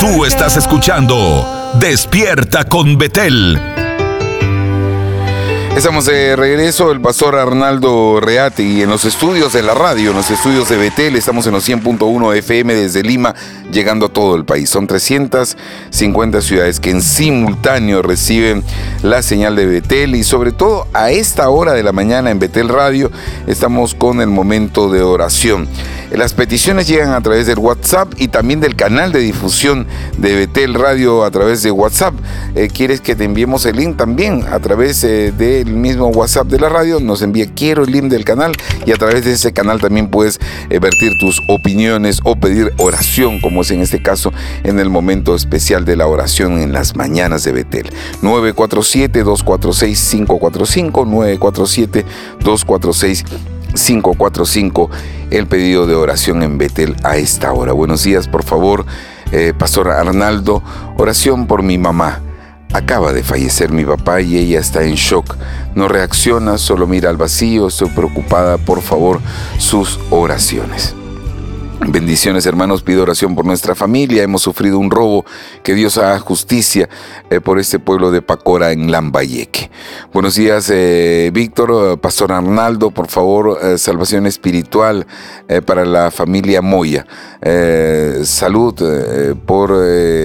Tú estás escuchando Despierta con Betel. Estamos de regreso, el pastor Arnaldo Reategui en los estudios de la radio, en los estudios de Betel. Estamos en los 100.1 FM desde Lima, llegando a todo el país. Son 350 ciudades que en simultáneo reciben la señal de Betel, y sobre todo a esta hora de la mañana en Betel Radio estamos con el momento de oración. Las peticiones llegan a través del WhatsApp y también del canal de difusión de Betel Radio a través de WhatsApp. ¿Quieres que te enviemos el link también a través del mismo WhatsApp de la radio? Nos envía quiero el link del canal, y a través de ese canal también puedes vertir tus opiniones o pedir oración, como es en este caso en el momento especial de la oración en las mañanas de Betel. 947-246-545, 947-246-545, el pedido de oración en Betel a esta hora. Buenos días, por favor, Pastor Arnaldo, oración por mi mamá. Acaba de fallecer mi papá y ella está en shock. No reacciona, solo mira al vacío. Estoy preocupada, por favor, sus oraciones. Bendiciones, hermanos, pido oración por nuestra familia. Hemos sufrido un robo, que Dios haga justicia por este pueblo de Pacora en Lambayeque. Buenos días, Víctor, Pastor Arnaldo, por favor, salvación espiritual para la familia Moya. Salud por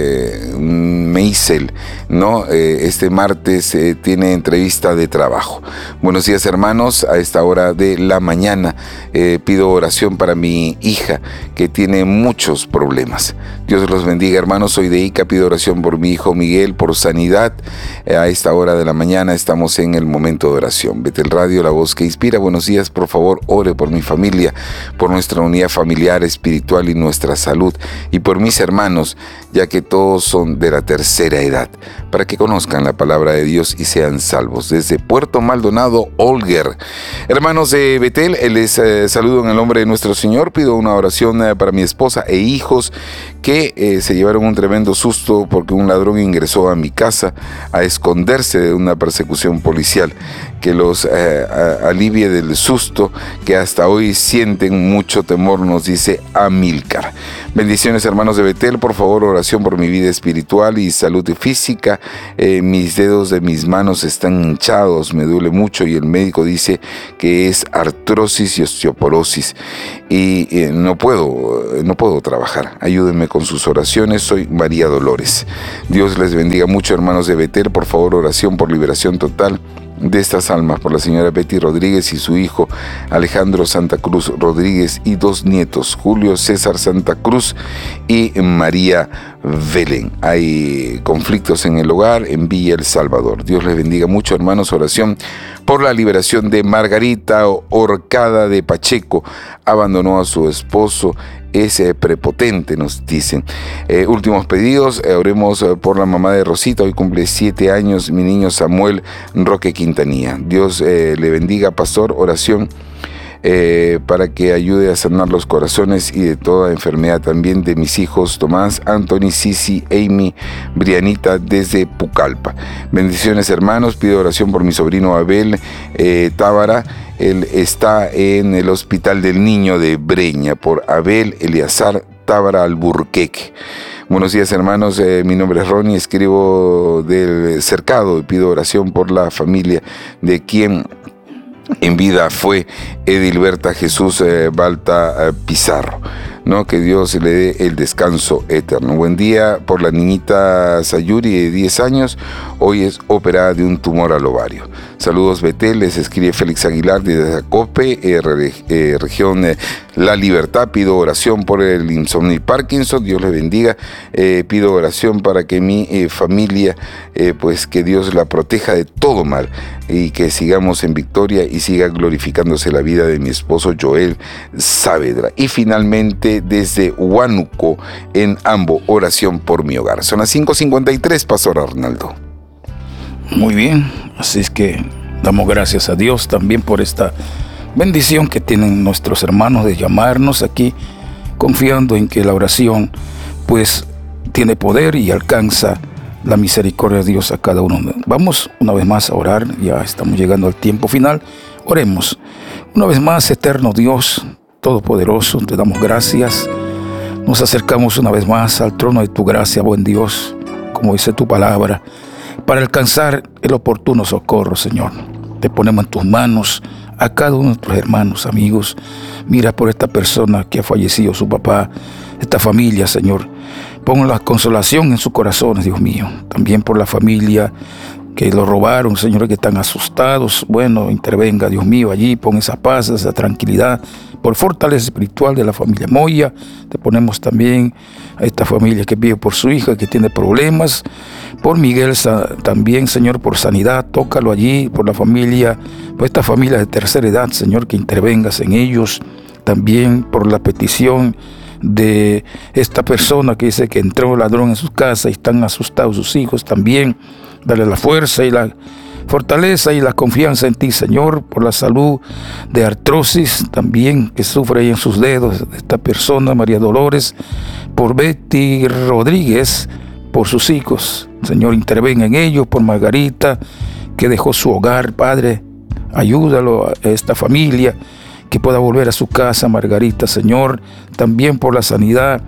Meisel, ¿no? Este martes tiene entrevista de trabajo. Buenos días, hermanos, a esta hora de la mañana pido oración para mi hija, que tiene muchos problemas. Dios los bendiga, hermanos. Soy de Ica, pido oración por mi hijo Miguel, por sanidad. A esta hora de la mañana estamos en el momento de oración. Betel Radio, la voz que inspira. Buenos días, por favor, ore por mi familia, por nuestra unidad familiar, espiritual y nuestra salud, y por mis hermanos, ya que todos son de la tercera edad, para que conozcan la palabra de Dios y sean salvos. Desde Puerto Maldonado, Olger. Hermanos de Betel, les saludo en el nombre de nuestro Señor. Pido una oración para mi esposa e hijos que se llevaron un tremendo susto porque un ladrón ingresó a mi casa a esconderse de una persecución policial. Que los alivie del susto, que hasta hoy sienten mucho temor, nos dice Amílcar. Bendiciones, hermanos de Betel, por favor, oración por mi vida espiritual y salud física. Mis dedos de mis manos están hinchados, me duele mucho, y el médico dice que es artrosis y osteoporosis, y no puedo trabajar. Ayúdenme con sus oraciones. Soy María Dolores. Dios les bendiga mucho, hermanos de Betel. Por favor, oración por liberación total de estas almas, por la señora Betty Rodríguez y su hijo Alejandro Santa Cruz Rodríguez, y 2 nietos, Julio César Santa Cruz y María Belén. Hay conflictos en el hogar en Villa El Salvador. Dios les bendiga mucho, hermanos. Oración por la liberación de Margarita Horcada de Pacheco. Abandonó a su esposo, es prepotente, nos dicen. Últimos pedidos, oremos por la mamá de Rosita, hoy cumple 7 años, mi niño Samuel Roque Quintanilla. Dios le bendiga, pastor. Oración para que ayude a sanar los corazones y de toda enfermedad, también de mis hijos Tomás, Anthony, Sisi, Amy, Brianita desde Pucallpa. Bendiciones, hermanos. Pido oración por mi sobrino Abel Tábara. Él está en el Hospital del Niño de Breña, por Abel Eleazar Tábara Alburqueque. Buenos días, hermanos. Mi nombre es Ronnie, escribo del Cercado y pido oración por la familia de quien en vida fue Edilberta Jesús Balta Pizarro, ¿no? Que Dios le dé el descanso eterno. Buen día por la niñita Sayuri, de 10 años, hoy es operada de un tumor al ovario. Saludos, Betel, les escribe Félix Aguilar desde Zacope, región La Libertad. Pido oración por el insomnio y Parkinson, Dios les bendiga. Pido oración para que mi familia, pues que Dios la proteja de todo mal, y que sigamos en victoria y siga glorificándose la vida de mi esposo Joel Saavedra. Y finalmente desde Huánuco, en Ambo, oración por mi hogar. Son las 5:53, Pastor Arnaldo. Muy bien, así es que damos gracias a Dios también por esta bendición que tienen nuestros hermanos de llamarnos aquí, confiando en que la oración pues tiene poder y alcanza la misericordia de Dios a cada uno. Vamos una vez más a orar, ya estamos llegando al tiempo final. Oremos. Una vez más, eterno Dios Todopoderoso, te damos gracias. Nos acercamos una vez más al trono de tu gracia, buen Dios, como dice tu palabra, para alcanzar el oportuno socorro, Señor. Te ponemos en tus manos a cada uno de nuestros hermanos, amigos. Mira por esta persona que ha fallecido, su papá, esta familia, Señor. Pon la consolación en sus corazones, Dios mío. También por la familia que lo robaron, Señor, que están asustados. Bueno, intervenga, Dios mío, allí. Pon esa paz, esa tranquilidad. Por fortaleza espiritual de la familia Moya, te ponemos también a esta familia que pide por su hija, que tiene problemas. Por Miguel también, Señor, por sanidad, tócalo allí. Por la familia, por esta familia de tercera edad, Señor, que intervengas en ellos. También por la petición de esta persona que dice que entró ladrón en su casa y están asustados sus hijos. También dale la fuerza y la fortaleza y la confianza en ti, Señor, por la salud de artrosis también que sufre ahí en sus dedos esta persona, María Dolores, por Betty Rodríguez, por sus hijos, Señor, intervenga en ellos, por Margarita, que dejó su hogar, Padre, ayúdalo a esta familia, que pueda volver a su casa, Margarita, Señor, también por la sanidad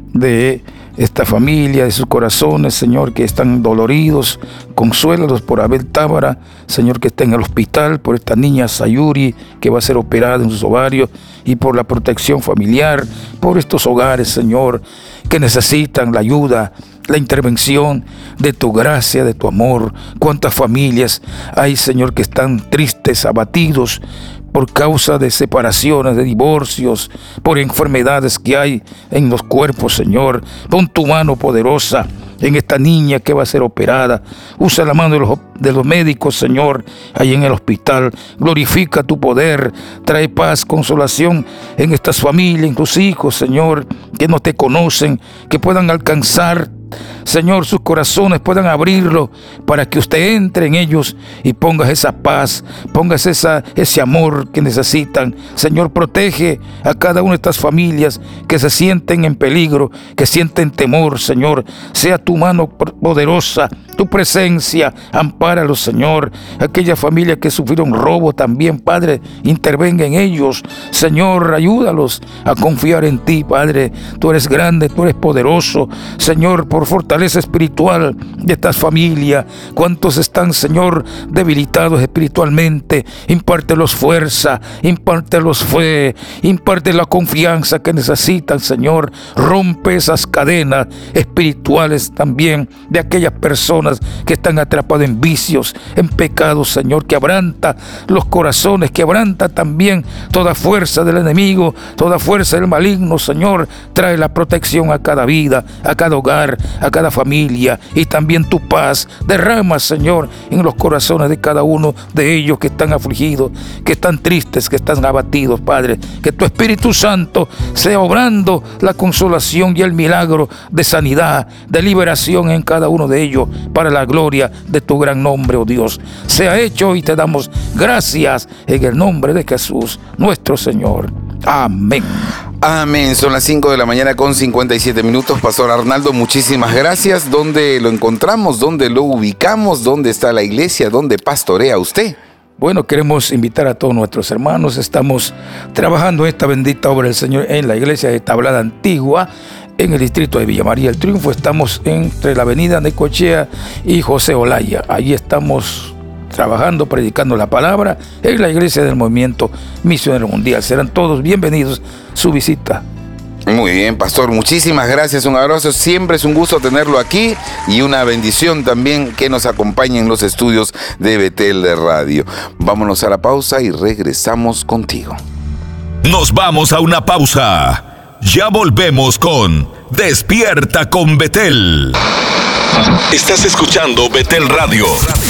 de esta familia, de sus corazones, Señor, que están doloridos, consuélalos por Abel Tábara, Señor, que está en el hospital, por esta niña Sayuri, que va a ser operada en sus ovarios, y por la protección familiar, por estos hogares, Señor, que necesitan la ayuda, la intervención de tu gracia, de tu amor. Cuántas familias hay, Señor, que están tristes, abatidos, por causa de separaciones, de divorcios, por enfermedades que hay en los cuerpos, Señor. Pon tu mano poderosa en esta niña que va a ser operada. Usa la mano de los médicos, Señor, ahí en el hospital. Glorifica tu poder. Trae paz, consolación en estas familias, en tus hijos, Señor, que no te conocen, que puedan alcanzar, Señor, sus corazones, puedan abrirlo para que usted entre en ellos y pongas esa paz, pongas ese amor que necesitan. Señor, protege a cada una de estas familias que se sienten en peligro, que sienten temor, Señor. Sea tu mano poderosa, tu presencia, ampáralos, Señor. Aquellas familias que sufrieron robo también, Padre, intervenga en ellos. Señor, ayúdalos a confiar en ti, Padre. Tú eres grande, tú eres poderoso, Señor, por fortaleza espiritual de estas familias. ¿Cuántos están, Señor, debilitados espiritualmente? Impártelos fuerza, impártelos fe, imparte la confianza que necesitan, Señor. Rompe esas cadenas espirituales también de aquellas personas que están atrapadas en vicios, en pecados, Señor. Quebranta los corazones, quebranta también toda fuerza del enemigo, toda fuerza del maligno, Señor. Trae la protección a cada vida, a cada hogar, a cada familia, y también tu paz derrama, Señor, en los corazones de cada uno de ellos que están afligidos, que están tristes, que están abatidos, Padre. Que tu Espíritu Santo sea obrando la consolación y el milagro de sanidad, de liberación en cada uno de ellos, para la gloria de tu gran nombre, oh Dios. Sea hecho y te damos gracias en el nombre de Jesús, nuestro Señor. Amén. Amén. Son las 5 de la mañana con 57 minutos. Pastor Arnaldo, muchísimas gracias. ¿Dónde lo encontramos? ¿Dónde lo ubicamos? ¿Dónde está la iglesia? ¿Dónde pastorea usted? Bueno, queremos invitar a todos nuestros hermanos. Estamos trabajando esta bendita obra del Señor en la iglesia de Tablada Antigua, en el distrito de Villa María del Triunfo. Estamos entre la avenida Necochea y José Olaya. Allí estamos trabajando, predicando la palabra en la iglesia del Movimiento Misionero Mundial. Serán todos bienvenidos su visita. Muy bien, pastor, muchísimas gracias, un abrazo, siempre es un gusto tenerlo aquí y una bendición también que nos acompañe en los estudios de Betel de Radio. Vámonos a la pausa y regresamos contigo. Nos vamos a una pausa. Ya volvemos con Despierta con Betel. Estás escuchando Betel Radio.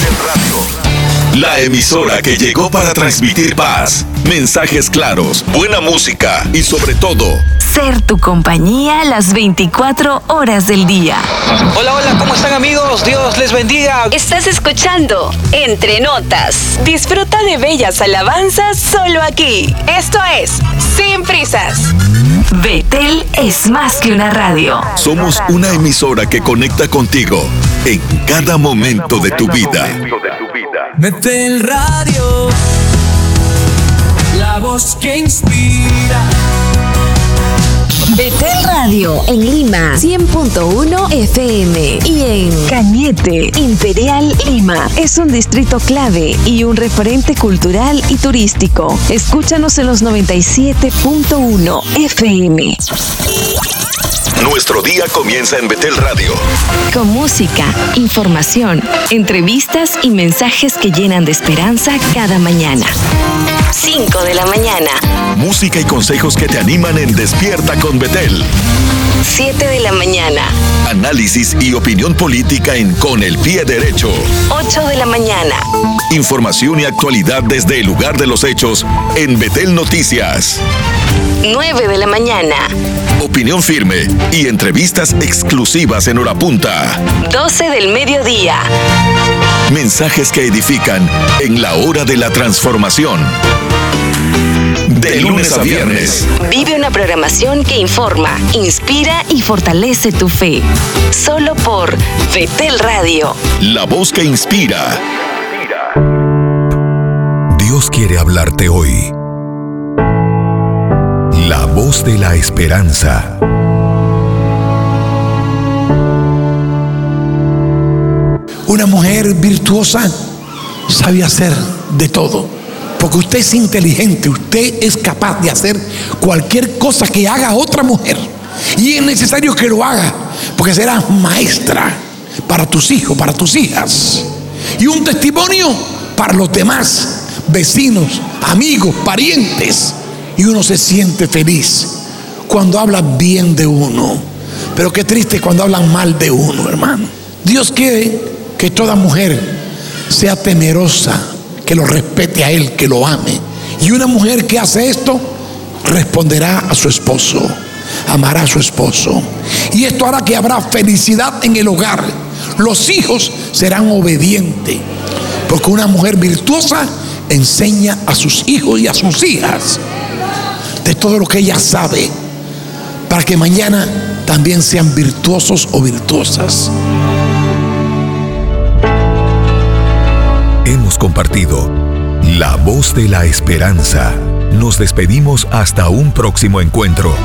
La emisora que llegó para transmitir paz, mensajes claros, buena música y sobre todo, ser tu compañía las 24 horas del día. Hola, hola, ¿cómo están, amigos? Dios les bendiga. Estás escuchando Entre Notas. Disfruta de bellas alabanzas solo aquí. Esto es Sin Prisas. Betel es más que una radio. Somos una emisora que conecta contigo en cada momento de tu vida. Betel Radio, la voz que inspira. Betel Radio en Lima 100.1 FM y en Cañete, Imperial Lima. Es un distrito clave y un referente cultural y turístico. Escúchanos en los 97.1 FM. Nuestro día comienza en Betel Radio. Con música, información, entrevistas y mensajes que llenan de esperanza cada mañana. 5 de la mañana. Música y consejos que te animan en Despierta con Betel. 7 de la mañana. Análisis y opinión política en Con el Pie Derecho. 8 de la mañana. Información y actualidad desde el lugar de los hechos en Betel Noticias. 9 de la mañana. Opinión firme y entrevistas exclusivas en hora punta. 12 del mediodía. Mensajes que edifican en la hora de la transformación. De lunes a viernes. Vive una programación que informa, inspira y fortalece tu fe. Solo por Betel Radio. La voz que inspira. Dios quiere hablarte hoy. La voz de la esperanza. Una mujer virtuosa sabe hacer de todo. Porque usted es inteligente, usted es capaz de hacer cualquier cosa que haga otra mujer. Y es necesario que lo haga, porque serás maestra para tus hijos, para tus hijas. Y un testimonio para los demás, vecinos, amigos, parientes. Y uno se siente feliz cuando hablan bien de uno. Pero qué triste cuando hablan mal de uno, hermano. Dios quiere que toda mujer sea temerosa, que lo respete a él, que lo ame. Y una mujer que hace esto responderá a su esposo, amará a su esposo. Y esto hará que habrá felicidad en el hogar. Los hijos serán obedientes, porque una mujer virtuosa enseña a sus hijos y a sus hijas de todo lo que ella sabe, para que mañana también sean virtuosos o virtuosas. Hemos compartido La Voz de la Esperanza. Nos despedimos hasta un próximo encuentro.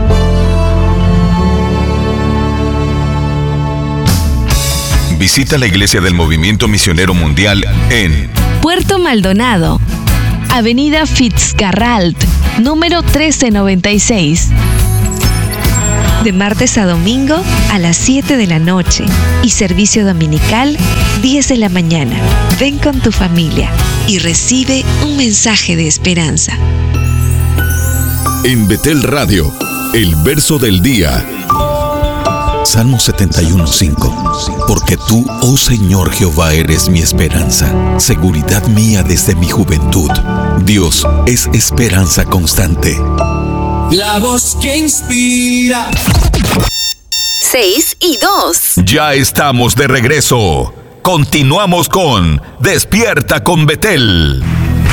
Visita la Iglesia del Movimiento Misionero Mundial en Puerto Maldonado, Avenida Fitzgerald, número 1396. De martes a domingo a las 7 de la noche y servicio dominical 10 de la mañana. Ven con tu familia y recibe un mensaje de esperanza. En Betel Radio, el verso del día. Salmo 71:5. Porque tú, oh Señor Jehová, eres mi esperanza, seguridad mía desde mi juventud. Dios es esperanza constante. La voz que inspira. 6 y 2. Ya estamos de regreso. Continuamos con Despierta con Betel.